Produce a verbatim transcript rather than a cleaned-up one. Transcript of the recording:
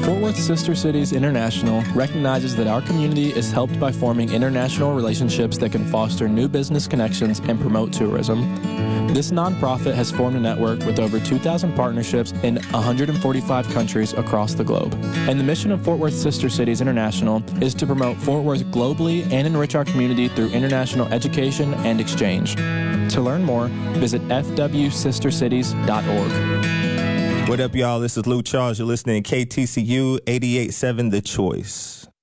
Fort Worth Sister Cities International recognizes that our community is helped by forming international relationships that can foster new business connections and promote tourism. This nonprofit has formed a network with over two thousand partnerships in one hundred forty-five countries across the globe. And the mission of Fort Worth Sister Cities International is to promote Fort Worth globally and enrich our community through international education and exchange. To learn more, visit f w sister cities dot org. What up, y'all? This is Lou Charles. You're listening to K T C U eighty-eight point seven The Choice.